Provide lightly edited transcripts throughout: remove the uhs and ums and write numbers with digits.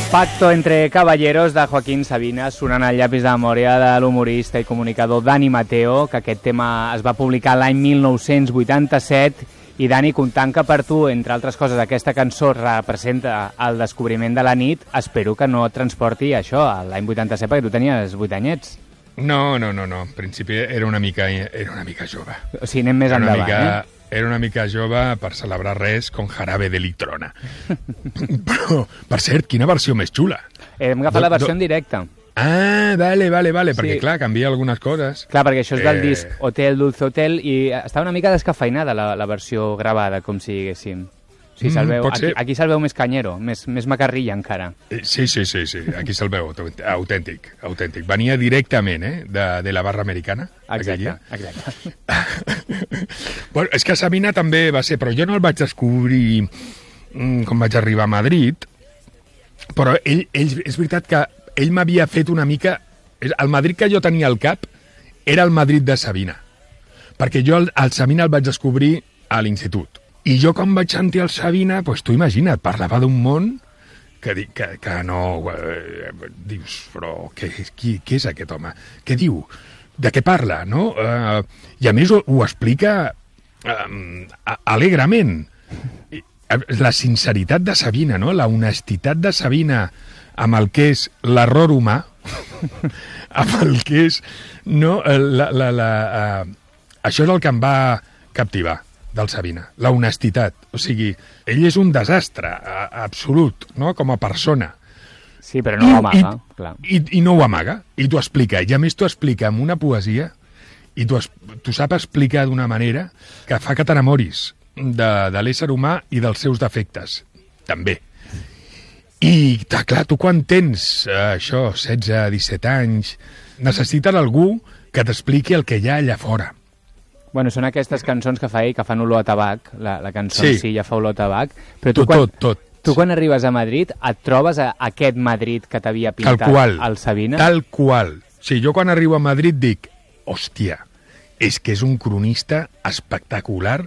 Pacto entre caballeros de Joaquín Sabina, sonant al llapis de memòria de l'humorista i comunicador Dani Mateo, que aquest tema es va publicar l'any 1987. I Dani, comptant que per tu, entre altres coses, aquesta cançó representa el descobriment de la nit, espero que no et transporti això a l'any 87, perquè tu tenies 8 anyets. No. En principi era una mica jove. O sigui, anem més endavant, Era una mica jove per celebrar res con jarabe de litrona. Però, per cert, quina versió més xula. Hem agafat la versió en directe. Ah, vale, perquè clar, canvia algunes coses. Clar, perquè això és del disc Hotel Dulce Hotel i està una mica descafeinada la versió gravada, com si diguéssim. Sí, aquí se'l veu més canyero, més macarrilla encara. Sí, aquí se'l veu autèntic. Venia directament de la barra americana. Exacte. Bueno, és que Sabina també va ser, però jo no el vaig descobrir quan vaig arribar a Madrid, però ell és veritat que ell m'havia fet una mica... El Madrid que jo tenia al cap era el Madrid de Sabina, perquè jo el Sabina el vaig descobrir a l'institut. I jo quan vaig sentir el Sabina, doncs tu imagina't, parlava d'un món que no... dius, però qui és aquest home? Què diu? De què parla, no? I a més ho explica alegrement. La sinceritat de Sabina, no? La honestitat de Sabina amb el que és l'error humà, amb el que és... No, això és el que em va captivar del Sabina, la honestitat. O sigui, ell és un desastre absolut, no?, com a persona. Sí, però no ho amaga, clar. I no ho amaga, i t'ho explica. I a més t'ho explica amb una poesia, i t'ho sap explicar d'una manera que fa que t'enamoris de l'ésser humà i dels seus defectes, també. I, clar, tu quan tens això, 16, 17 anys, necessites algú que t'expliqui el que hi ha allà fora. Bueno, són aquestes cançons que fa ell, que fan olor a tabac, la cançó sí ja fa olor a tabac, però tot. Tu quan arribes a Madrid et trobes aquest Madrid que t'havia pintat el Sabina? Tal qual. Sí, jo quan arribo a Madrid dic, hòstia, és que és un cronista espectacular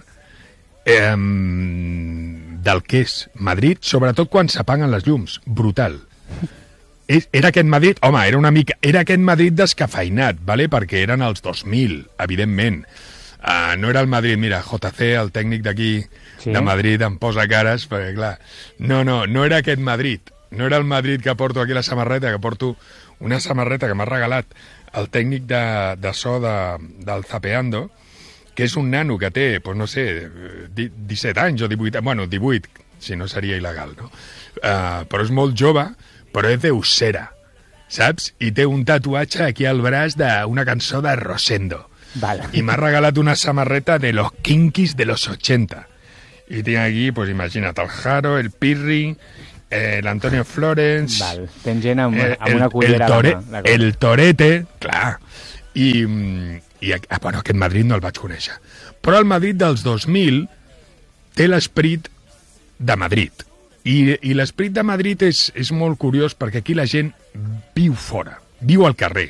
del que és Madrid, sobretot quan s'apaguen les llums. Brutal. Era aquest Madrid, home, era aquest Madrid descafeinat, ¿vale? Perquè eren els 2000, evidentment. No era el Madrid, mira, JC, el tècnic d'aquí, de Madrid, em posa cares, perquè clar, no era aquest Madrid, no era el Madrid que porto aquí la samarreta, que porto una samarreta que m'ha regalat el tècnic de so del Zapeando, que és un nano que té, doncs no sé, 17 anys o 18, bueno, 18, si no seria il·legal, no? Però és molt jove, però és de Usera, saps? I té un tatuatge aquí al braç d'una cançó de Rosendo. Vale. I m'ha regalat una samarreta de los Kinkis de los 80. Y tiene aquí, pues imagina't, el Jaro, el Pirri, l'Antonio Florens... Val, tens gent amb una cullera. El Torete, clar. I bueno, aquest Madrid no el vaig conèixer. Però el Madrid dels 2000 té l'esperit de Madrid. I l'esperit de Madrid és molt curiós perquè aquí la gent viu fora, viu al carrer.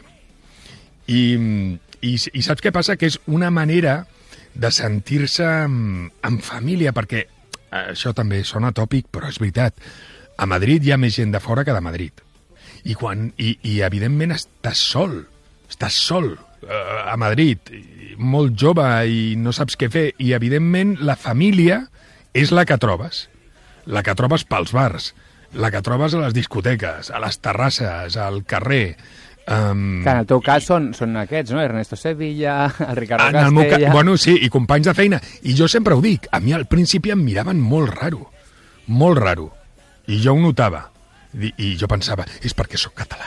I saps què passa? Que és una manera de sentir-se en família, perquè això també sona tòpic, però és veritat. A Madrid hi ha més gent de fora que de Madrid. I evidentment estàs sol a Madrid, molt jove i no saps què fer. I evidentment la família és la que trobes pels bars, la que trobes a les discoteques, a les terrasses, al carrer. Que en el teu cas són aquests, no? Ernesto Sevilla, el Ricardo Castella... Bueno, sí, i companys de feina. I jo sempre ho dic, a mi al principi em miraven molt raro. I jo ho notava. I jo pensava, és perquè sóc català.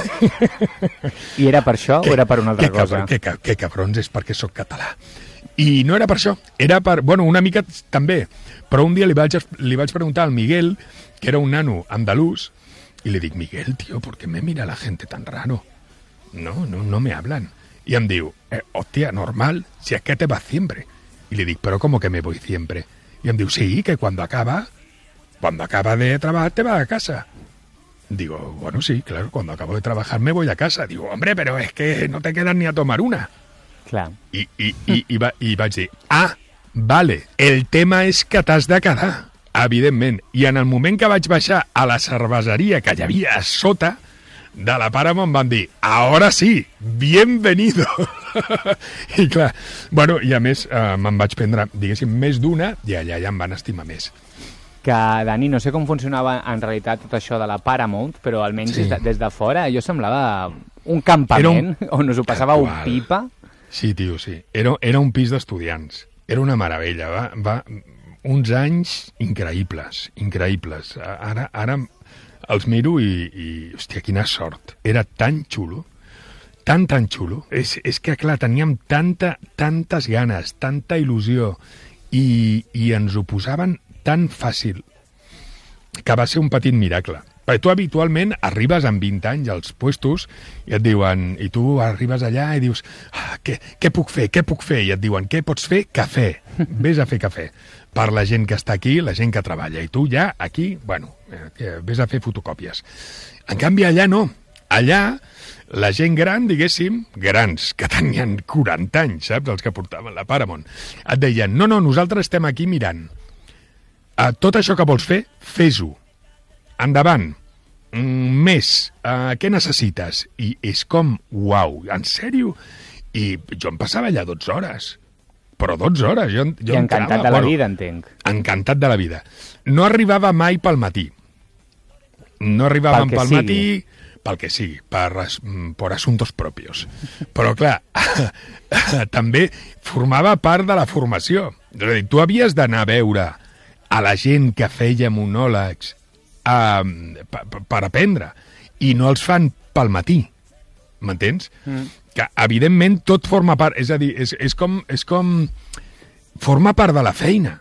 I era per això o era per una altra cosa? Que cabrons, és perquè sóc català. I no era per això, era per... Bueno, una mica també, però un dia li vaig preguntar al Miguel, que era un nano andalús, y le dic, Miguel, tío, ¿por qué me mira la gente tan raro? No me hablan. Y em diu, hostia, normal, si es que te vas siempre. Y le dic, ¿pero cómo que me voy siempre? Y em diu, sí, que cuando acaba de trabajar te vas a casa. Digo, bueno, sí, claro, cuando acabo de trabajar me voy a casa. Digo, hombre, pero es que no te quedas ni a tomar una. Clar. I vaig dir, vale, el tema és que t'has de quedar. evidentment. I en el moment que vaig baixar a la cerveseria que hi havia a sota de la Paramount van dir, ahora sí, bienvenido. I clar, bueno, i a més me'n vaig prendre, diguéssim, més d'una i allà ja em van estimar més. Que, Dani, no sé com funcionava en realitat tot això de la Paramount, però almenys des de fora jo semblava un campament on us ho passàveu pipa. Sí, tio, sí. Era un pis d'estudiants. Era una meravella. Va uns anys increïbles. Ara els miro i hòstia, quina sort. Era tan xulo, tan xulo. És que, clar, teníem tantes ganes, tanta il·lusió i ens ho posaven tan fàcil que va ser un petit miracle. Perquè tu habitualment arribes amb 20 anys als puestos i et diuen, i tu arribes allà i dius, què puc fer? I et diuen, què pots fer? Cafè. Vés a fer cafè. Per la gent que està aquí, la gent que treballa. I tu ja aquí, bueno, vés a fer fotocòpies. En canvi, allà no. Allà, la gent gran, diguéssim, grans, que tenien 40 anys, saps? Els que portaven la Paramount, et deien, no, nosaltres estem aquí mirant. Tot això que vols fer, fes-ho. Endavant. Més. Què necessites? I és com, uau, en sèrio? I jo em passava allà 12 hores. Però 12 hores. Jo I encantat de la vida, entenc. Encantat de la vida. No arribava mai pel matí. No arribàvem pel matí, pel que sigui, per assumptos propios. Però, clar, també formava part de la formació. És a dir, tu havies d'anar a veure a la gent que feia monòlegs per aprendre, i no els fan pel matí, m'entens? Que, evidentment, tot forma part, és a dir, és com forma part de la feina.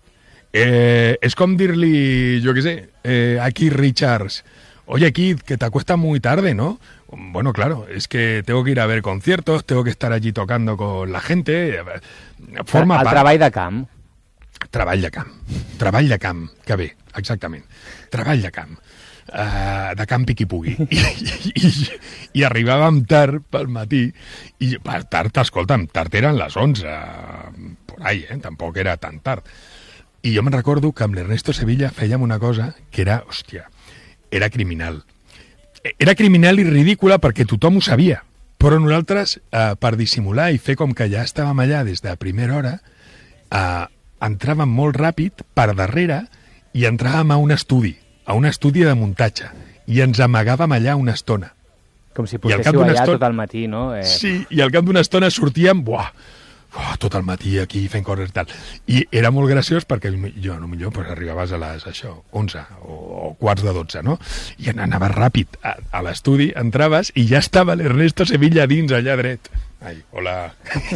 És com dir-li, jo què sé, a Keith Richards, oye, Keith, que te acuestas muy tarde, ¿no? Bueno, claro, es que tengo que ir a ver conciertos, tengo que estar allí tocando con la gente. Forma part. El treball de camp. Treball de camp, que bé, exactament. Treball de camp. De camp piqui-pugui. I arribàvem tard pel matí, i per tard, escolta'm, tard eren les 11, por ahí, tampoc era tan tard. I jo me'n recordo que amb l'Ernesto Sevilla fèiem una cosa que era, hòstia, era criminal. Era criminal i ridícula perquè tothom ho sabia, però nosaltres, per dissimular i fer com que ja estàvem allà des de primera hora, entràvem molt ràpid per darrere i entràvem a un estudi de muntatge, i ens amagàvem allà una estona. Com si portéssiu allà tot el matí, no? Sí, i al cap d'una estona sortíem, tot el matí aquí fent coses i tal. I era molt graciós perquè jo, potser pues, arribaves a les 11 o quarts de 12, no? I anaves ràpid a l'estudi, entraves i ja estava l'Ernesto Sevilla dins, allà dret. Ai, hola.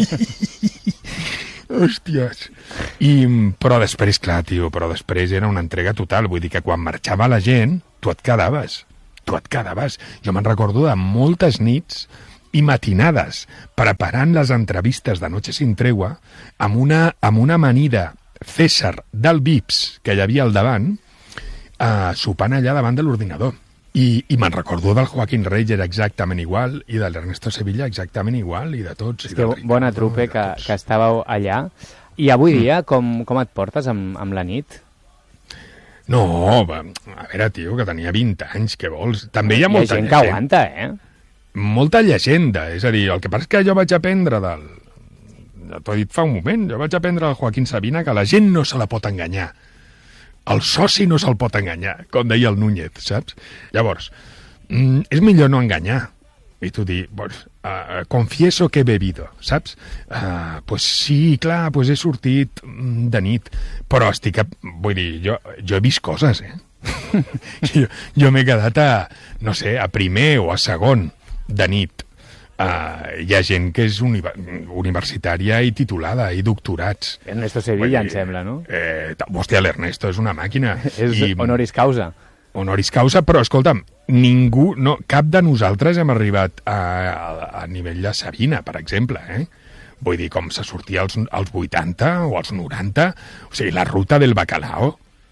Hòsties. Però després, clar, tio, després era una entrega total. Vull dir que quan marxava la gent, tu et quedaves. Jo me'n recordo de moltes nits i matinades preparant les entrevistes de Noche sin Tregua amb una amanida César del Vips que hi havia al davant, sopant allà davant de l'ordinador. I me'n recordo del Joaquín Reger exactament igual, i de l'Ernesto Sevilla exactament igual, i de tots. És que bona trupe que estàveu allà. I avui dia, com et portes amb la nit? No, a veure, tio, que tenia 20 anys, què vols? També hi ha molta gent que aguanta, molta llegenda, és a dir, el que passa és que jo vaig aprendre ja t'ho he dit fa un moment, jo vaig aprendre del Joaquín Sabina que la gent no se la pot enganyar. El soci no se'l pot enganyar, com deia el Núñez, saps? Llavors, és millor no enganyar. I tu dir, confieso que he bebido, saps? Pues sí, clar, pues he sortit de nit, però vull dir, jo he vist coses, jo m'he quedat no sé, a primer o a segon de nit. Hi ha gent que és universitària i titulada, i doctorats. Ernesto Sevilla, em sembla, no? Hòstia, l'Ernesto és una màquina. És honoris causa. Honoris causa, però escolta'm, cap de nosaltres hem arribat a nivell de Sabina, per exemple, Vull dir, com se sortia als 80 o als 90, o sigui, la ruta del bacalao,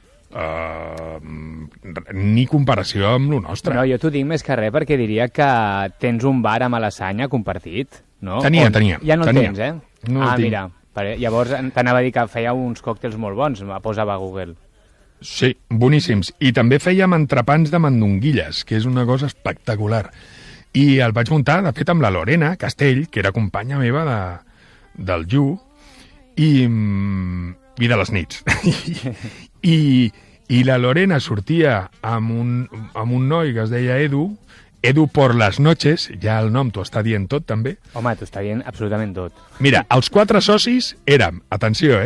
ni comparació amb lo nostre. No, jo t'ho dic més que res perquè diria que tens un bar a Malassanya compartit, no? Tenia. Ja no el tens, No el tinc. Mira, llavors t'anava a dir que feia uns còctels molt bons, posava a Google. Sí, boníssims. I també fèiem entrepans de mandonguilles, que és una cosa espectacular. I el vaig muntar, de fet, amb la Lorena Castell, que era companya meva del Ju, i de les nits. I la Lorena sortia amb un noi que es deia Edu por las noches, ja el nom t'ho està dient tot, també. Home, t'ho està dient absolutament tot. Mira, els 4 socis érem, atenció,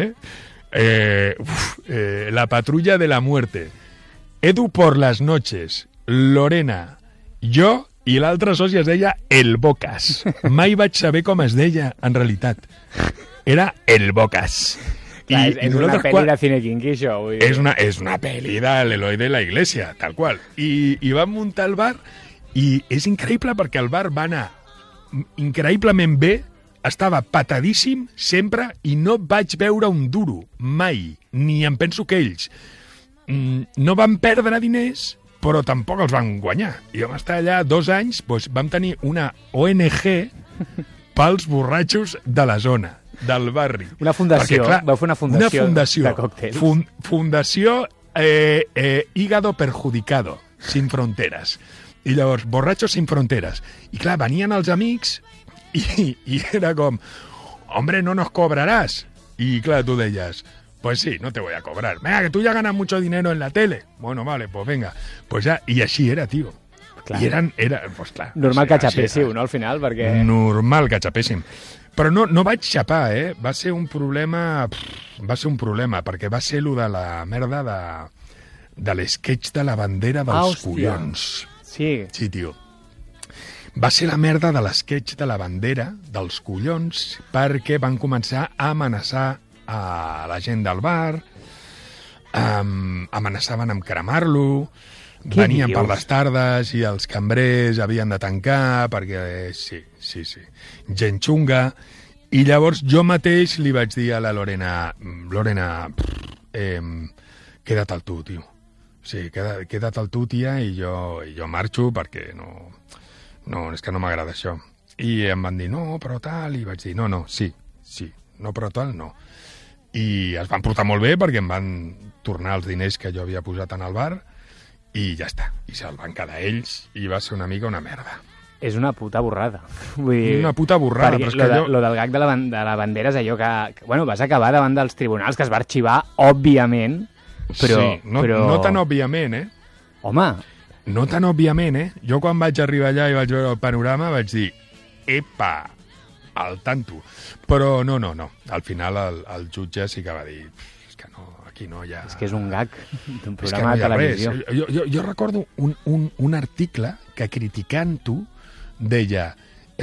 la patrulla de la muerte, Edu por las noches, Lorena, jo i l'altre soci es deia El Bocas. Mai vaig saber com es deia, en realitat. Era El Bocas. Clar, és una pel·li de cine kinky, això. Vull dir. És una pel·li de l'Eloi de la Iglesia, tal qual. I vam muntar el bar, i és increïble perquè el bar va anar increïblement bé, estava patadíssim sempre, i no vaig veure un duro, mai, ni em penso que ells. No van perdre diners, però tampoc els van guanyar. I vam estar allà 2 anys, doncs vam tenir una ONG pels borratxos de la zona, del barri. Una fundació, perquè, clar, vau fer una fundació de còctels. Fundació Hígado Perjudicado, Sin Fronteres. I llavors, Borrachos Sin Fronteres. I clar, venien els amics i era com, hombre, no nos cobrarás. I clar, tu deies, pues sí, no te voy a cobrar. Venga, que tú ya ganas mucho dinero en la tele. Bueno, vale, pues venga. Pues ya, i així era, tio. Clar. I era, pues clar. Normal que xapéssiu, no, al final, perquè... Normal que xapéssim. Però no vaig xapar, Va ser un problema... Va ser un problema, perquè va ser lo de la merda de l'esquetx de la bandera dels collons. Sí. Sí, tio. Va ser la merda de l'esquetx de la bandera dels collons perquè van començar a amenaçar a la gent del bar, amenaçaven amb cremar-lo, venien per les tardes i els cambrers havien de tancar perquè... Sí. Gent xunga. I llavors jo mateix li vaig dir a la Lorena, queda't al tu, tio. Sí, queda't al tu, tia, i jo marxo perquè no, és que no m'agrada això. I em van dir, no, però tal, i vaig dir, no, sí, no, però tal, no. I es van portar molt bé perquè em van tornar els diners que jo havia posat en el bar i ja està. I se'l van quedar ells i va ser una mica una merda. És una puta borrada. Vull dir, una puta borrada. Però és que lo del gag de la bandera és allò que... Bueno, vas acabar davant dels tribunals, que es va arxivar, òbviament, però... Sí, no tan òbviament, Home... No tan òbviament, Jo quan vaig arribar allà i vaig veure el panorama vaig dir, epa, al tanto. Però no. Al final el jutge sí que va dir, és que no, aquí no hi ha... És que és un gag d'un programa de televisió. Jo recordo un article que criticant-ho deia,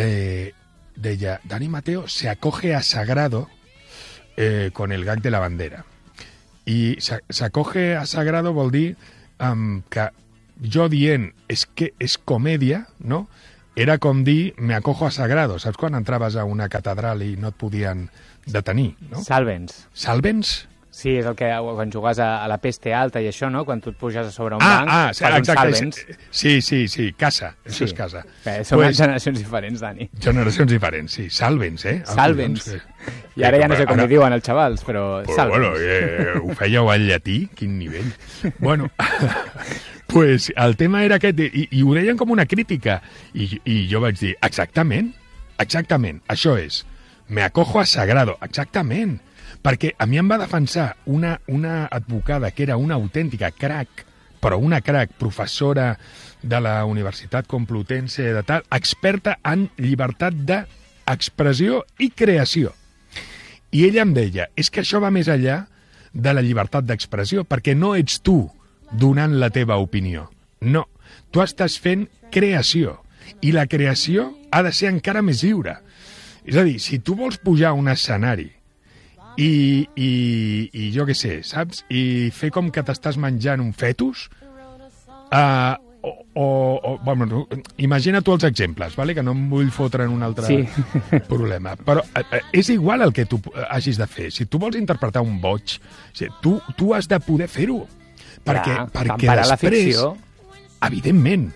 Dani Mateo se acoge a Sagrado con el gag de la bandera. I s'acoge a Sagrado vol dir que jo dient és que és comèdia, no? Era com dir me acojo a Sagrado. Saps quan entraves a una catedral i no et podien detenir, no? Salvens. Salvens? Sí, és el que quan jugues a la peste alta i això, no? Quan tu et puges a sobre un banc, fas un salvens. Sí, casa. Això és casa. Són generacions diferents, Dani. Generacions diferents, sí. Salvens, Salvens. I ara ja no sé com hi diuen els xavals, però salvens. Bueno, ho fèieu al llatí? Quin nivell. Bueno, pues el tema era aquest, i ho deien com una crítica. I jo vaig dir, exactament, això és. Me acojo a Sagrado, exactament. Perquè a mi em va defensar una advocada que era una autèntica crac, però una crac, professora de la Universitat Complutense de tal, experta en llibertat d'expressió i creació. I ella em deia, és que això va més enllà de la llibertat d'expressió, perquè no ets tu donant la teva opinió. No, tu estàs fent creació, i la creació ha de ser encara més lliure. És a dir, si tu vols pujar a un escenari i jo què sé, saps? I fer com que t'estàs menjant un fetus, bueno, imagina tu els exemples, vale? Que no em vull fotre en un altre problema. Però és igual el que tu hagis de fer. Si tu vols interpretar un boig, tu has de poder fer-ho. Perquè després, la ficció. Evidentment,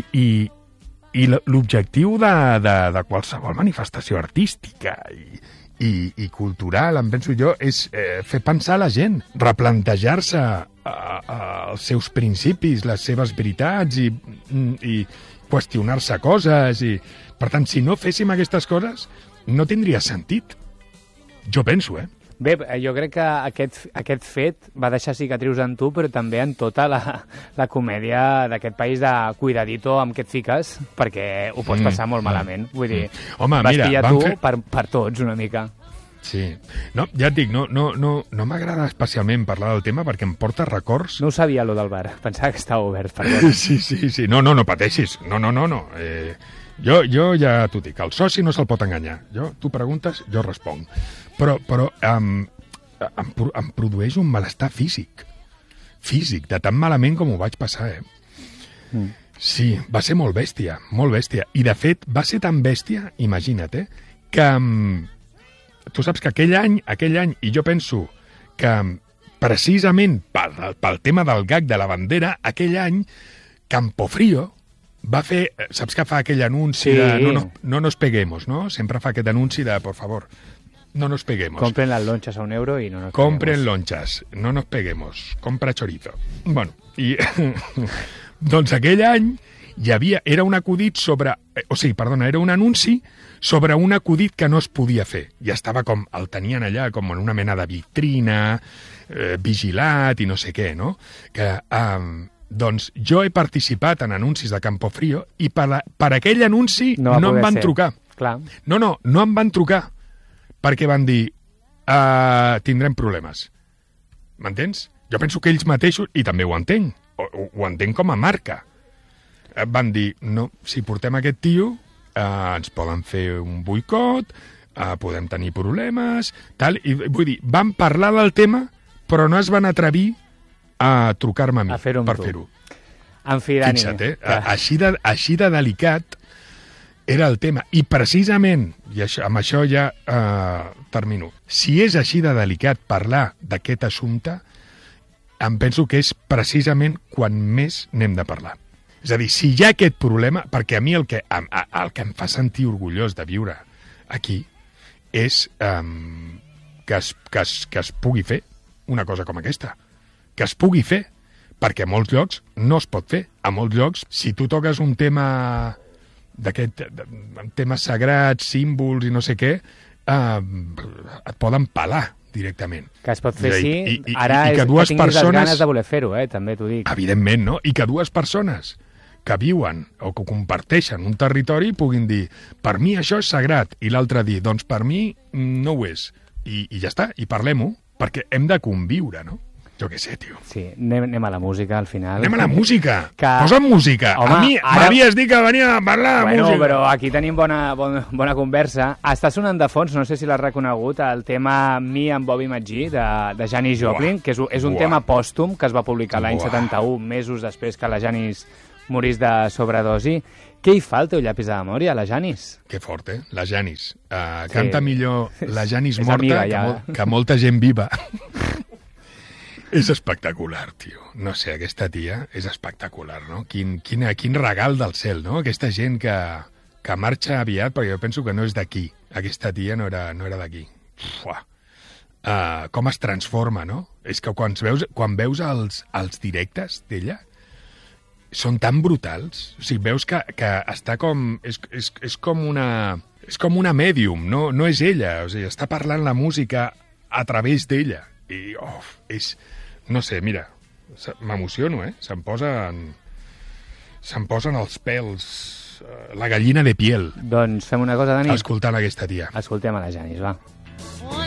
i l'objectiu de qualsevol manifestació artística i cultural, em penso jo, és fer pensar la gent, replantejar-se els seus principis, les seves veritats i qüestionar-se coses. Per tant, si no féssim aquestes coses, no tindria sentit. Jo penso, Bé, jo crec que aquest fet va deixar cicatrius en tu, però també en tota la comèdia d'aquest país de cuidadito amb què et fiques, perquè ho pots passar molt malament. Vull dir, home, vas mira, pillar tu per tots una mica. Sí. No, ja et dic, no m'agrada especialment parlar del tema perquè em porta records. No ho sabia, lo del bar. Pensava que estava obert, perdó. Sí. No pateixis. No. Jo ja t'ho dic, el soci no se'l pot enganyar. Tu preguntes, jo responc. Però em produeix un malestar físic, de tan malament com ho vaig passar, Sí, va ser molt bèstia. I, de fet, va ser tan bèstia, imagina't, que tu saps que aquell any, i jo penso que precisament pel tema del gag de la bandera, aquell any, Campofrío va fer, saps que fa aquell anunci de no nos peguemos, no? Sempre fa aquest anunci de, por favor, no nos peguemos. Compren las lonchas a €1 y no nos Compren lonchas, no nos peguemos. Compra chorizo. Bueno, i doncs aquell any era un acudit sobre... era un anunci sobre un acudit que no es podia fer. I estava el tenien allà com en una mena de vitrina, vigilat i no sé què, no? Doncs jo he participat en anuncis de Campofrío i per aquell anunci no em van trucar. Clar. No em van trucar, perquè van dir tindrem problemes. M'entens? Jo penso que ells mateixos, i també ho entenc, ho entenc com a marca, van dir, no, si portem aquest tio, ens poden fer un boicot, podem tenir problemes, tal, i vull dir, van parlar del tema, però no es van atrevir a trucar-me a mi per fer-ho. En fi, Dani... Fixa't, així de delicat era el tema. I precisament, i amb això ja termino, si és així de delicat parlar d'aquest assumpte, em penso que és precisament quan més n'hem de parlar. És a dir, si hi ha aquest problema, perquè a mi el que em fa sentir orgullós de viure aquí és que es pugui fer una cosa com aquesta. Que es pugui fer, perquè a molts llocs no es pot fer. A molts llocs, si tu toques un tema temes sagrats, símbols i no sé què, et poden pelar directament. Que es pot fer sí, ara és que tinguis les ganes de voler fer-ho, també t'ho dic. Evidentment, no? I que dues persones que viuen o que comparteixen un territori puguin dir, per mi això és sagrat, i l'altre dir, doncs per mi no ho és. I ja està, i parlem-ho, perquè hem de conviure, no? Jo què sé, tio. Sí, anem a la música, al final. Anem a la música! Posa'm música! Home, a mi m'havies dit que venia a parlar de música. Però aquí tenim bona conversa. Està sonant de fons, no sé si l'has reconegut, el tema Me and Bobby McGee, de Janis Joplin, que és un tema pòstum que es va publicar l'any 71, mesos després que la Janis morís de sobredosi. Què hi fa el teu llapis de memòria, la Janis? Que fort, la Janis. Canta millor la Janis morta que molta gent viva. És espectacular, tio. No sé, aquesta tia és espectacular, no? Quin regal del cel, no? Aquesta gent que marxa aviat, perquè jo penso que no és d'aquí. Aquesta tia no era d'aquí. Com es transforma, no? És que quan veus els directes d'ella, són tan brutals. O sigui, veus que està com... És com una mèdium, no és ella. O sigui, està parlant la música a través d'ella. I, no sé, mira, m'emociono, Se'm posen els pèls, la gallina de piel. Doncs fem una cosa, Dani. Escoltant aquesta tia. Escoltem a la Janis, va.